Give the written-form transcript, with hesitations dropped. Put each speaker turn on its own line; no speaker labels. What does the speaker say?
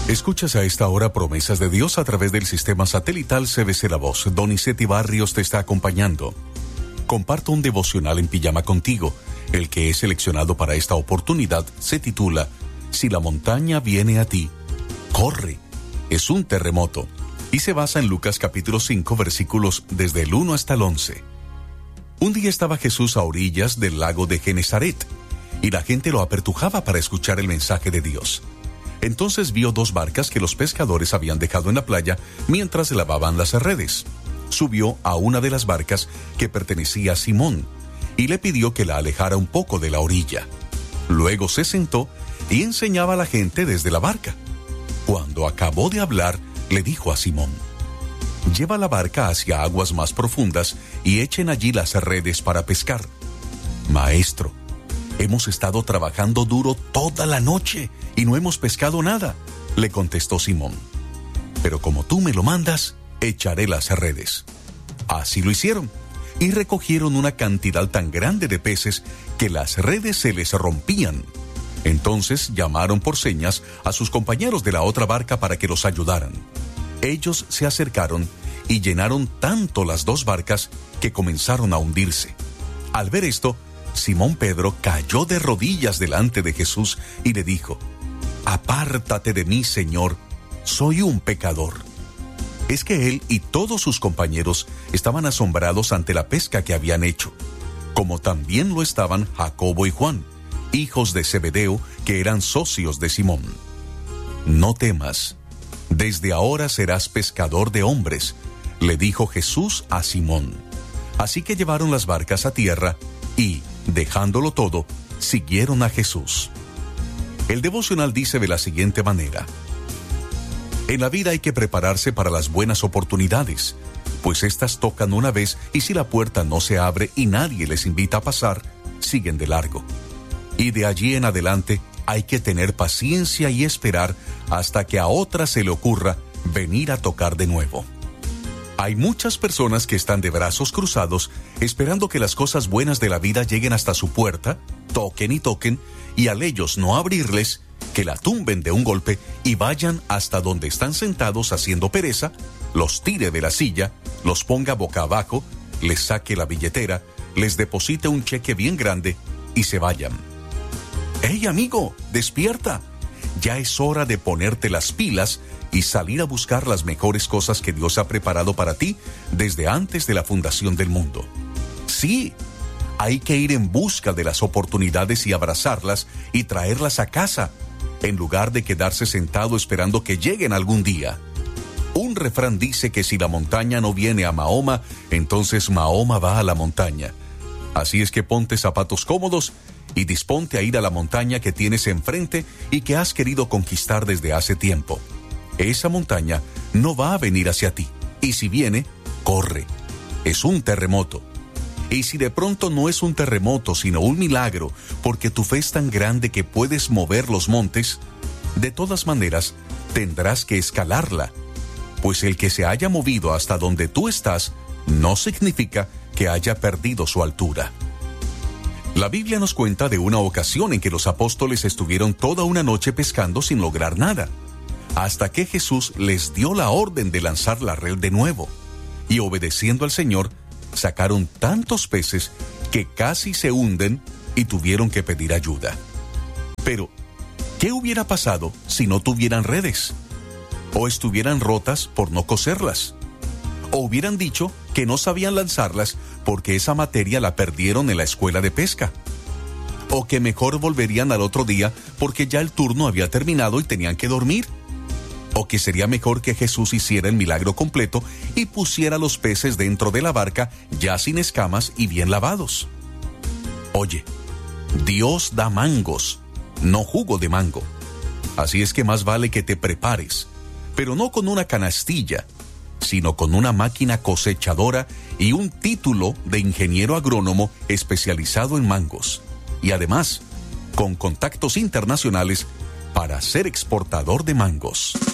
Escuchas a esta hora promesas de Dios a través del sistema satelital CBC La Voz. Donizetti Barrios te está acompañando. Comparto un devocional en pijama contigo. El que he seleccionado para esta oportunidad se titula Si la montaña viene a ti, corre. Es un terremoto. Y se basa en Lucas capítulo 5, versículos desde el 1 hasta el 11. Un día estaba Jesús a orillas del lago de Genesaret, y la gente lo apertujaba para escuchar el mensaje de Dios. Entonces vio 2 barcas que los pescadores habían dejado en la playa mientras lavaban las redes. Subió a una de las barcas que pertenecía a Simón y le pidió que la alejara un poco de la orilla. Luego se sentó y enseñaba a la gente desde la barca. Cuando acabó de hablar, le dijo a Simón: «Lleva la barca hacia aguas más profundas y echen allí las redes para pescar». «Maestro, hemos estado trabajando duro toda la noche y no hemos pescado nada», le contestó Simón. «Pero como tú me lo mandas, echaré las redes». Así lo hicieron, y recogieron una cantidad tan grande de peces que las redes se les rompían. Entonces llamaron por señas a sus compañeros de la otra barca para que los ayudaran. Ellos se acercaron y llenaron tanto las 2 barcas que comenzaron a hundirse. Al ver esto, Simón Pedro cayó de rodillas delante de Jesús y le dijo: «Apártate de mí, Señor, soy un pecador». Es que él y todos sus compañeros estaban asombrados ante la pesca que habían hecho, como también lo estaban Jacobo y Juan, hijos de Zebedeo, que eran socios de Simón. «No temas, desde ahora serás pescador de hombres», le dijo Jesús a Simón. Así que llevaron las barcas a tierra y, dejándolo todo, siguieron a Jesús. El devocional dice de la siguiente manera: en la vida hay que prepararse para las buenas oportunidades, pues éstas tocan una vez y si la puerta no se abre y nadie les invita a pasar, siguen de largo. Y de allí en adelante hay que tener paciencia y esperar hasta que a otra se le ocurra venir a tocar de nuevo. Hay muchas personas que están de brazos cruzados esperando que las cosas buenas de la vida lleguen hasta su puerta, toquen y toquen, y al ellos no abrirles, que la tumben de un golpe y vayan hasta donde están sentados haciendo pereza, los tire de la silla, los ponga boca abajo, les saque la billetera, les deposite un cheque bien grande y se vayan. ¡Hey, amigo, despierta! Ya es hora de ponerte las pilas y salir a buscar las mejores cosas que Dios ha preparado para ti desde antes de la fundación del mundo. Sí, hay que ir en busca de las oportunidades y abrazarlas y traerlas a casa, en lugar de quedarse sentado esperando que lleguen algún día. Un refrán dice que si la montaña no viene a Mahoma, entonces Mahoma va a la montaña. Así es que ponte zapatos cómodos y disponte a ir a la montaña que tienes enfrente y que has querido conquistar desde hace tiempo. Esa montaña no va a venir hacia ti, y si viene, corre. Es un terremoto. Y si de pronto no es un terremoto, sino un milagro, porque tu fe es tan grande que puedes mover los montes, de todas maneras, tendrás que escalarla, pues el que se haya movido hasta donde tú estás, no significa que haya perdido su altura. La Biblia nos cuenta de una ocasión en que los apóstoles estuvieron toda una noche pescando sin lograr nada, hasta que Jesús les dio la orden de lanzar la red de nuevo, y obedeciendo al Señor, sacaron tantos peces que casi se hunden y tuvieron que pedir ayuda. Pero, ¿qué hubiera pasado si no tuvieran redes? ¿O estuvieran rotas por no coserlas? ¿O hubieran dicho que no sabían lanzarlas porque esa materia la perdieron en la escuela de pesca? ¿O que mejor volverían al otro día porque ya el turno había terminado y tenían que dormir? ¿O que sería mejor que Jesús hiciera el milagro completo y pusiera los peces dentro de la barca ya sin escamas y bien lavados? Oye, Dios da mangos, no jugo de mango. Así es que más vale que te prepares, pero no con una canastilla, sino con una máquina cosechadora y un título de ingeniero agrónomo especializado en mangos. Y además, con contactos internacionales para ser exportador de mangos.